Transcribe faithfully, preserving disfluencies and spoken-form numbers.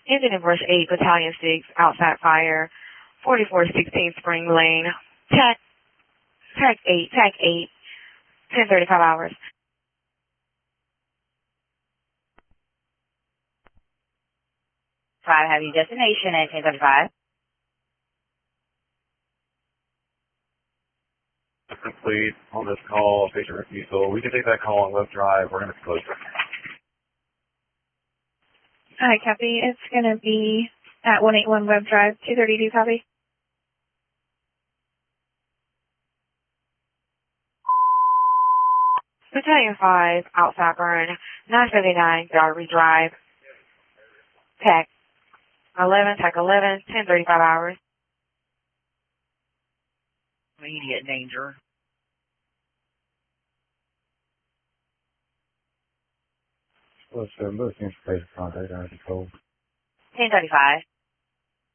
Engine and Brush eight, Battalion six, outside fire, forty-four sixteen Spring Lane, TAC, TAC eight, TAC eight, ten thirty-five hours. five, have your destination at ten thirty-five. Complete on this call, patient refusal. We can take that call on left drive. We're going to close it. Hi, copy. It's going to be at one eighty-one Web Drive, two thirty-two, copy. Battalion five, outside burn, nine seventy-nine Gallery Drive, TAC eleven, TAC eleven, ten thirty-five hours. Immediate danger. What's the most information contact under control? ten thirty-five.